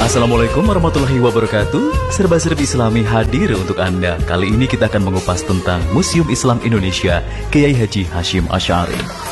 Assalamualaikum warahmatullahi wabarakatuh. Serba-serbi Islami hadir untuk Anda. Kali ini kita akan mengupas tentang Museum Islam Indonesia Kiai Haji Hashim Asy'ari.